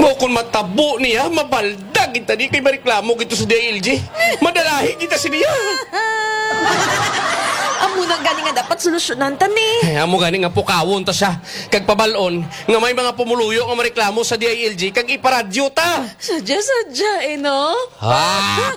O kung matabo niya, mabaldag kita di kay mareklamo gito sa DILG. Madalahi kita siya. Amo na gani nga dapat solusyonan tani. Ay, amo gani nga pukawon ta siya. Kag pabalon, nga may mga pumuluyo nga mareklamo sa DILG, kag iparadyo ta. Sadya, no? Ha?